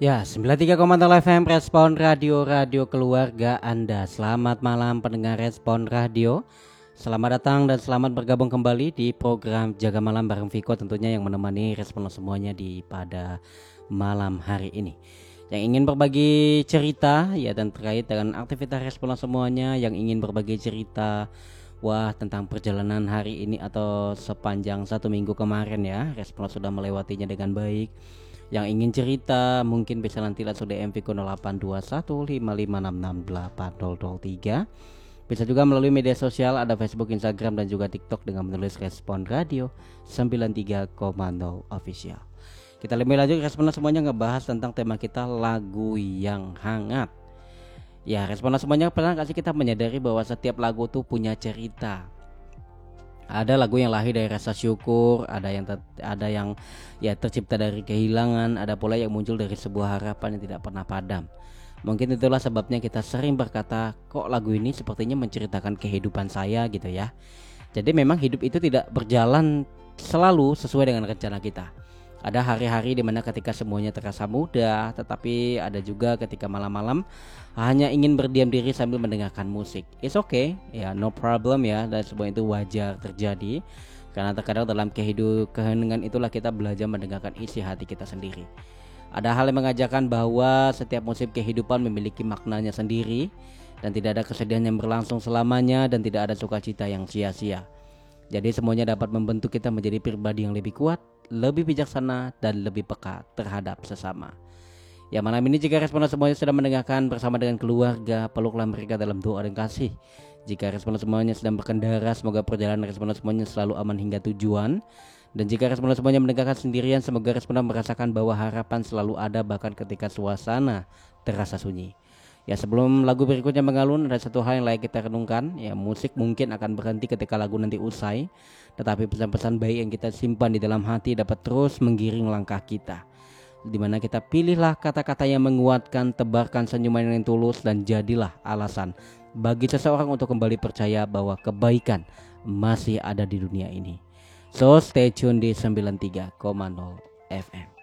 Ya, 93,0 FM Respon Radio, radio keluarga Anda. Selamat malam pendengar Respon Radio. Selamat datang dan selamat bergabung kembali di program Jaga Malam bareng Viko, tentunya yang menemani Respon semuanya di pada malam hari ini. Yang ingin berbagi cerita ya dan terkait dengan aktivitas Respon semuanya, yang ingin berbagi cerita tentang perjalanan hari ini atau sepanjang 1 minggu kemarin ya, Respon sudah melewatinya dengan baik. Yang ingin cerita mungkin bisa nanti langsung DM Viko 082155668003. Bisa juga melalui media sosial, ada Facebook, Instagram dan juga TikTok dengan menulis Respon Radio 93,0 Official. Kita lebih lanjut, Respon semuanya ngebahas tentang tema kita, lagu yang hangat. Ya, Respon semuanya pernah gak sih kita menyadari bahwa setiap lagu tuh punya cerita. Ada lagu yang lahir dari rasa syukur, ada yang ya tercipta dari kehilangan, ada pula yang muncul dari sebuah harapan yang tidak pernah padam. Mungkin itulah sebabnya kita sering berkata, kok lagu ini sepertinya menceritakan kehidupan saya gitu ya. Jadi memang hidup itu tidak berjalan selalu sesuai dengan rencana kita. Ada hari-hari dimana ketika semuanya terasa mudah, tetapi ada juga ketika malam-malam hanya ingin berdiam diri sambil mendengarkan musik. It's okay, ya no problem ya, dan semua itu wajar terjadi. Karena terkadang dalam keheningan itulah kita belajar mendengarkan isi hati kita sendiri. Ada hal yang mengajarkan bahwa setiap musim kehidupan memiliki maknanya sendiri, dan tidak ada kesedihan yang berlangsung selamanya, dan tidak ada sukacita yang sia-sia. Jadi semuanya dapat membentuk kita menjadi pribadi yang lebih kuat, lebih bijaksana dan lebih peka terhadap sesama. Ya, malam ini jika Respon semuanya sedang mendengarkan bersama dengan keluarga, peluklah mereka dalam doa dan kasih. Jika Respon semuanya sedang berkendara, semoga perjalanan Respon semuanya selalu aman hingga tujuan. Dan jika Respon semuanya mendengarkan sendirian, semoga Respon merasakan bahwa harapan selalu ada bahkan ketika suasana terasa sunyi. Ya, sebelum lagu berikutnya mengalun, ada satu hal yang layak kita renungkan. Ya, musik mungkin akan berhenti ketika lagu nanti usai, tetapi pesan-pesan baik yang kita simpan di dalam hati dapat terus menggiring langkah kita. Dimana kita pilihlah kata-kata yang menguatkan, tebarkan senyuman yang tulus, dan jadilah alasan bagi seseorang untuk kembali percaya bahwa kebaikan masih ada di dunia ini. So stay tune di 93,0 FM.